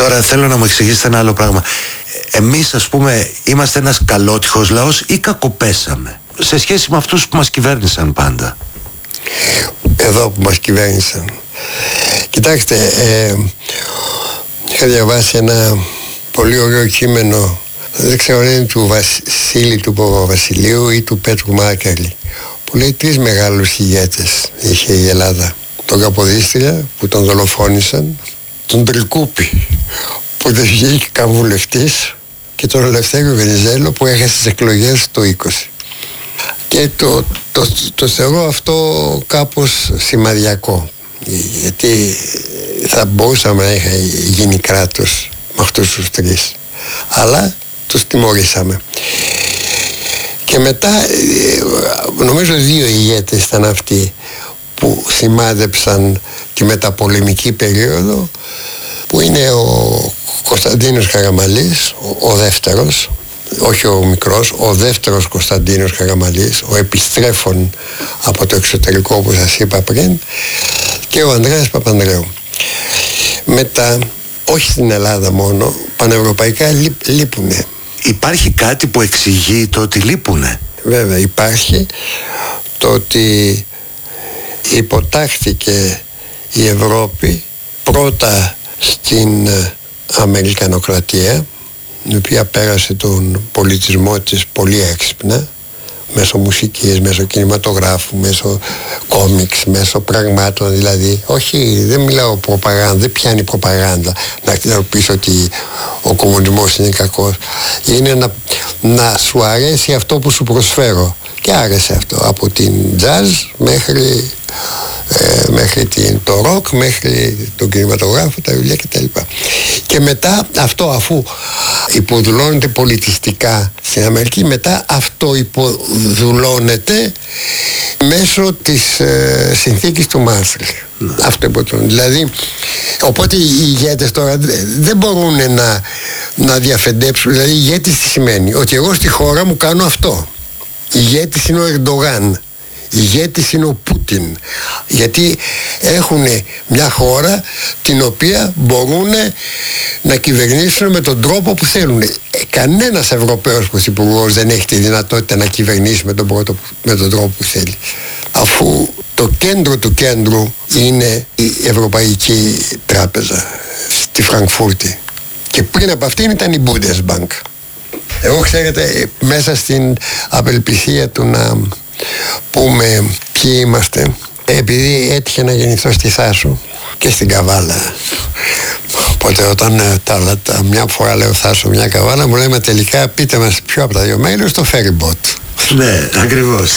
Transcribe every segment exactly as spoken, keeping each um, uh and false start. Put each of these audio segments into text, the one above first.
Τώρα θέλω να μου εξηγήσετε ένα άλλο πράγμα. Εμείς, ας πούμε, είμαστε ένας καλότυχος λαός ή κακοπέσαμε σε σχέση με αυτούς που μας κυβέρνησαν πάντα? Εδώ που μας κυβέρνησαν, κοιτάξτε, ε, είχα διαβάσει ένα πολύ ωραίο κείμενο, δεν ξέρω αν είναι του Βασίλη του Παπαβασιλείου ή του Πέτρου Μάρκαλη, που λέει τρεις μεγάλους ηγέτες είχε η Ελλάδα: τον Καποδίστρια που τον δολοφόνησαν, τον Τρικούπη που δεν βγήκε καν βουλευτής και τον Ελευθέριο Βενιζέλο που έχασε τις εκλογές το είκοσι. Και το, το, το θεωρώ αυτό κάπως σημαδιακό, γιατί θα μπορούσαμε να είχα γίνει κράτος με αυτούς τους τρεις, αλλά τους τιμωρήσαμε. Και μετά νομίζω δύο ηγέτες ήταν αυτοί που σημάδεψαν τη μεταπολεμική περίοδο, που είναι ο Κωνσταντίνος Καραμανλής, ο, ο δεύτερος, όχι ο μικρός, ο δεύτερος Κωνσταντίνος Καραμανλής, ο επιστρέφων από το εξωτερικό, όπως σας είπα πριν, και ο Ανδρέας Παπανδρέου. Μετά, όχι στην Ελλάδα μόνο, πανευρωπαϊκά λείπ, λείπουνε. Υπάρχει κάτι που εξηγεί το ότι λείπουνε? Βέβαια υπάρχει το ότι υποτάχθηκε η Ευρώπη πρώτα στην Αμερικανοκρατία, η οποία πέρασε τον πολιτισμό της πολύ έξυπνα, μέσω μουσικής, μέσω κινηματογράφου, μέσω κόμιξ, μέσω πραγμάτων, δηλαδή. Όχι, δεν μιλάω προπαγάνδα, δεν πιάνει προπαγάνδα να πεις ότι ο κομμουνισμός είναι κακός. Είναι να, να σου αρέσει αυτό που σου προσφέρω. Και άρεσε αυτό, από την τζαζ μέχρι, ε, μέχρι την, το ροκ, μέχρι τον κινηματογράφο, τα βιβλία κτλ. Και μετά αυτό, αφού υποδουλώνεται πολιτιστικά στην Αμερική, μετά αυτό υποδουλώνεται μέσω της ε, συνθήκης του Μάστριχτ. Mm. Αυτό υποδουλώνεται. Δηλαδή, οπότε οι ηγέτες τώρα δεν μπορούν να, να διαφεντέψουν. Δηλαδή, ηγέτης τι σημαίνει? Ότι εγώ στη χώρα μου κάνω αυτό. Ηγέτης είναι ο Ερντογάν, ηγέτης είναι ο Πούτιν, γιατί έχουν μια χώρα την οποία μπορούν να κυβερνήσουν με τον τρόπο που θέλουν. Ε, κανένας Ευρωπαίος πρωθυπουργός δεν έχει τη δυνατότητα να κυβερνήσει με τον, πρώτο, με τον τρόπο που θέλει, αφού το κέντρο του κέντρου είναι η Ευρωπαϊκή Τράπεζα στη Φραγκφούρτη, και πριν από αυτήν ήταν η Bundesbank. Εγώ, ξέρετε, μέσα στην απελπισία του να πούμε ποιοι είμαστε, επειδή έτυχε να γεννηθώ στη Θάσο και στην Καβάλα, οπότε όταν τα, τα, μια φορά λέω Θάσο, μια Καβάλα, μου λέμε τελικά πείτε μας ποιο από τα δύο μέρη, στο ferry boat. Ναι, ακριβώς.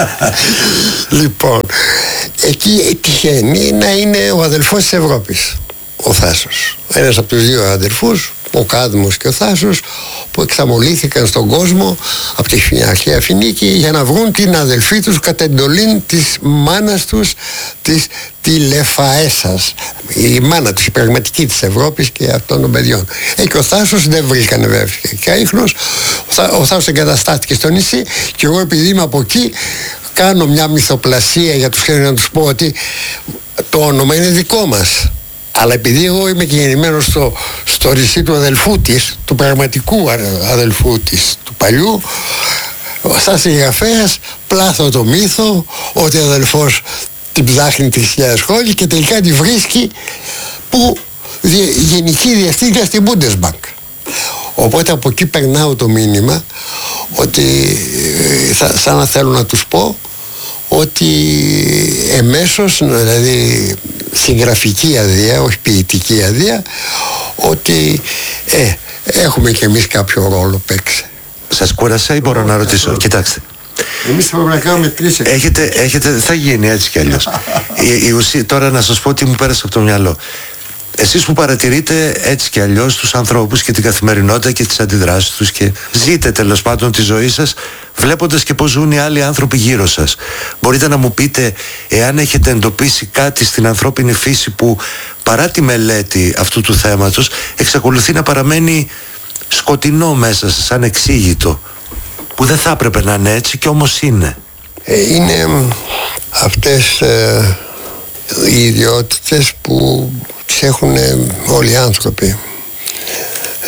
Λοιπόν, εκεί τυχαίνει να είναι ο αδελφός της Ευρώπης, ο Θάσος, ένας από τους δύο αδελφούς, ο Κάδμος και ο Θάσος, που εξαμολύθηκαν στον κόσμο από τη αρχαία Φινίκη για να βρουν την αδελφή τους κατά εντολή της μάνας τους, της Τηλεφαέσας, η μάνα τους, η πραγματική της Ευρώπης και αυτών των παιδιών. Ε, και ο Θάσος δεν βρήκανε βέβαια και άιχνος. Ο Θάσος εγκαταστάθηκε στο νησί και εγώ, επειδή είμαι από εκεί, κάνω μια μυθοπλασία για τους χέρους να τους πω ότι το όνομα είναι δικό μας. Αλλά επειδή εγώ είμαι και γεννημένος στο, στο νησί του αδελφού της, του πραγματικού αδελφού της, του παλιού, σαν συγγραφέας πλάθω το μύθο ότι ο αδελφός την ψάχνει τρεις χιλιάδες χρόνια και τελικά τη βρίσκει που γενική διευθύντρια στην Bundesbank. Οπότε από εκεί περνάω το μήνυμα ότι σαν να θέλω να τους πω ότι εμέσως, δηλαδή συγγραφική αδεία, όχι ποιητική αδεία, ότι ε, έχουμε και εμείς κάποιο ρόλο παίξει. Σας κούρασα ή μπορώ να ρωτήσω? Κοιτάξτε, εμείς θα πρέπει να κάνουμε τρεις έχετε, έχετε, θα γίνει έτσι κι αλλιώς. η, η ουσία, τώρα να σας πω τι μου πέρασε από το μυαλό. Εσείς που παρατηρείτε έτσι κι αλλιώς τους ανθρώπους και την καθημερινότητα και τις αντιδράσεις τους και ζείτε τέλος πάντων τη ζωή σας βλέποντας και πώς ζουν οι άλλοι άνθρωποι γύρω σας, μπορείτε να μου πείτε εάν έχετε εντοπίσει κάτι στην ανθρώπινη φύση που παρά τη μελέτη αυτού του θέματος εξακολουθεί να παραμένει σκοτεινό μέσα σας, ανεξήγητο, που δεν θα έπρεπε να είναι έτσι και όμως είναι? Ε, είναι αυτές ε, οι ιδιότητες που τις έχουν όλοι οι άνθρωποι.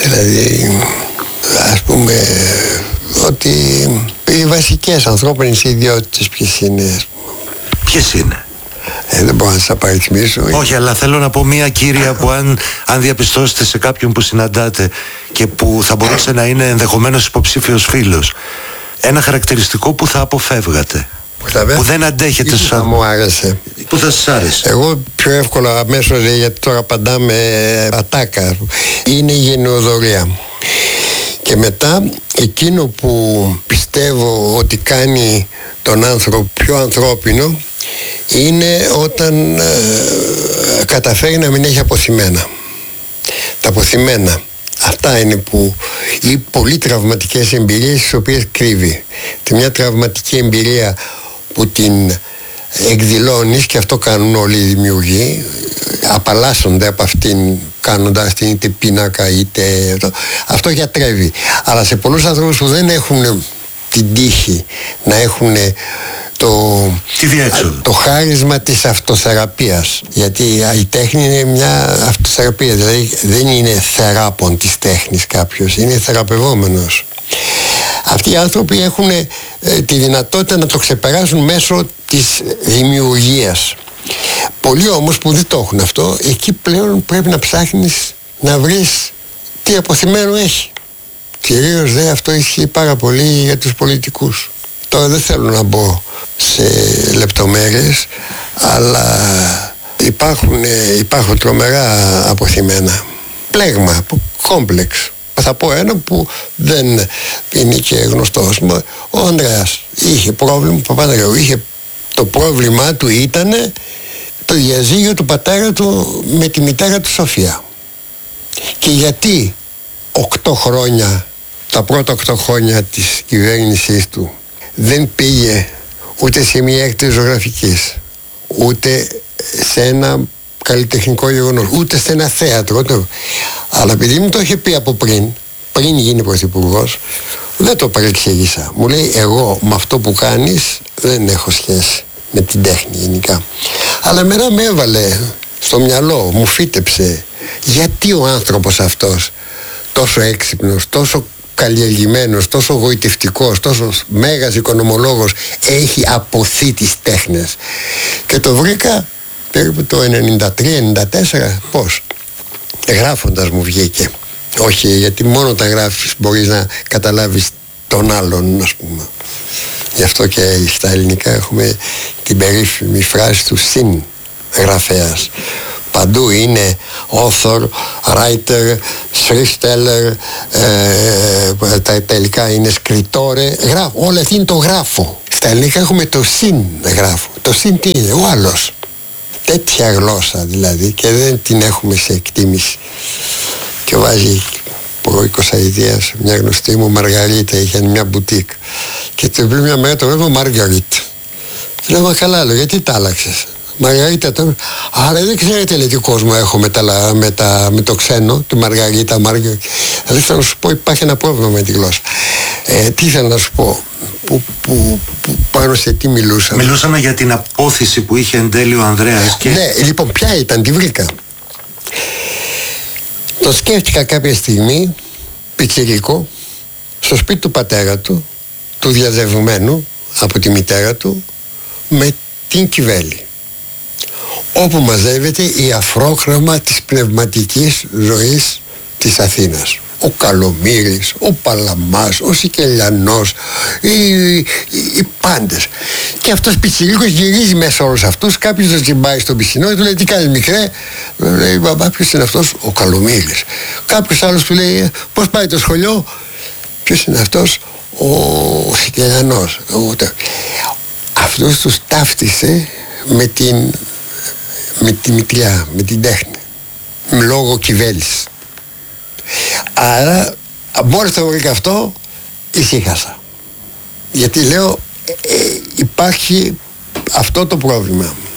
Δηλαδή, ας πούμε, ότι οι βασικές ανθρώπινες ιδιότητες ποιες είναι. Ποιες είναι? Ε, δεν μπορώ να σας απαριθμίσω. Όχι, αλλά θέλω να πω μία κύρια που αν, αν διαπιστώσετε σε κάποιον που συναντάτε και που θα μπορούσε να είναι ενδεχομένως υποψήφιος φίλος, ένα χαρακτηριστικό που θα αποφεύγατε, που, που δεν αντέχετε στους ανθρώπους. Μου άρεσε. Που θα σας άρεσε? Εγώ πιο εύκολα αμέσως, γιατί τώρα απαντάμε ατάκα, είναι η γενναιοδωρία. Και μετά εκείνο που πιστεύω ότι κάνει τον άνθρωπο πιο ανθρώπινο είναι όταν ε, καταφέρει να μην έχει αποθυμένα. Τα αποθυμένα, αυτά είναι που οι πολύ τραυματικές εμπειρίες τις οποίες κρύβει. Τη μια τραυματική εμπειρία που την εκδηλώνεις, και αυτό κάνουν όλοι οι δημιουργοί, απαλλάσσονται από αυτήν κάνοντας την είτε πίνακα είτε αυτό γιατρεύει. Αλλά σε πολλούς ανθρώπους που δεν έχουν την τύχη να έχουν το, το χάρισμα της αυτοθεραπείας, γιατί η τέχνη είναι μια αυτοθεραπεία, δηλαδή δεν είναι θεράπων της τέχνης κάποιος, είναι θεραπευόμενος. Αυτοί οι άνθρωποι έχουν ε, τη δυνατότητα να το ξεπεράσουν μέσω της δημιουργίας. Πολλοί όμως που δεν το έχουν αυτό, εκεί πλέον πρέπει να ψάχνεις να βρεις τι αποθυμένο έχει. Κυρίως δε αυτό ισχύει πάρα πολύ για τους πολιτικούς. Τώρα δεν θέλω να μπω σε λεπτομέρειες, αλλά υπάρχουν, υπάρχουν τρομερά αποθυμένα. Πλέγμα, κόμπλεξ. Θα πω ένα που δεν είναι και γνωστός. Ο Ανδρέας είχε πρόβλημα, ο Παπανδρέου είχε, το πρόβλημά του ήταν το διαζύγιο του πατέρα του με τη μητέρα του Σοφία. Και γιατί οκτώ χρόνια, τα πρώτα οκτώ χρόνια της κυβέρνησής του, δεν πήγε ούτε σε μια έκθεση ζωγραφικής, ούτε σε ένα καλλιτεχνικό γεγονός, ούτε σε ένα θέατρο, το... αλλά επειδή μου το είχε πει από πριν, πριν γίνει πρωθυπουργός, δεν το παρεξήγησα. Μου λέει, εγώ με αυτό που κάνεις δεν έχω σχέση με την τέχνη γενικά. Αλλά εμένα με έβαλε στο μυαλό, μου φύτεψε, γιατί ο άνθρωπος αυτός, τόσο έξυπνος, τόσο καλλιεργημένος, τόσο γοητευτικός, τόσο μέγας οικονομολόγος, έχει αποθεί τις τέχνες. Και το βρήκα περίπου το ενενήντα τρία ενενήντα τέσσερα, πώς, γράφοντας μου βγήκε. Όχι, γιατί μόνο τα γράφεις μπορείς να καταλάβεις τον άλλον, ας πούμε. Γι' αυτό και στα ελληνικά έχουμε την περίφημη φράση του συγγραφέας. Παντού είναι author, writer, schriftsteller, ε, τα τελικά είναι σκριτόρε, γράφω, όλα αυτή είναι το γράφω. Στα ελληνικά έχουμε το συγγράφω. Το συν τι είναι, ο άλλος. Τέτοια γλώσσα δηλαδή, και δεν την έχουμε σε εκτίμηση. Και βάζει προ εικοσαετίας μια γνωστή μου Μαργαρίτα, είχε μια μπουτίκ, και την πριν μια μέρα το βλέπω Μαργαρίτ. Λέω, μα καλά, λέω, γιατί τα άλλαξες? Μαργαρίτα τώρα. Άρα δεν ξέρετε, λέει, τι κόσμο έχω με, τα, με, τα, με το ξένο, τη Μαργαρίτα, Μαργαρίτα. Δηλαδή θέλω να σου πω, υπάρχει ένα πρόβλημα με τη γλώσσα. Ε, τι ήθελα να σου πω, που, που, που, πάνω σε τι μιλούσαμε. Μιλούσαμε για την απόθυση που είχε εν τέλει ο Ανδρέας. Και... ναι, λοιπόν, ποια ήταν, τη βρήκα. Το σκέφτηκα κάποια στιγμή, πιτσιρίκο, στο σπίτι του πατέρα του, του διαδευμένου από τη μητέρα του, με την Κιβέλη, όπου μαζεύεται η αφρόχρωμα της πνευματικής ζωής της Αθήνας. Ο Καλομύρης, ο Παλαμάς, ο Σικελιανός, οι, οι, οι πάντες. Και αυτός πιτσιρίκος γυρίζει μέσα όλους αυτούς, κάποιος τον τσιμπάει στο πισινό και του λέει, τι κάνεις μικρέ? Λέει, μπαμπά, ποιος είναι αυτός? Ο Καλομύρης. Κάποιος άλλος του λέει, πώς πάει το σχολείο? Ποιος είναι αυτός? Ο Σικελιανός. Αυτός τους ταύτισε με την, με τη μητριά, με την τέχνη, λόγω Κιβέλης. Άρα μόλις το βρήκα αυτό, ησύχασα, γιατί λέω, ε, ε, υπάρχει αυτό το πρόβλημα.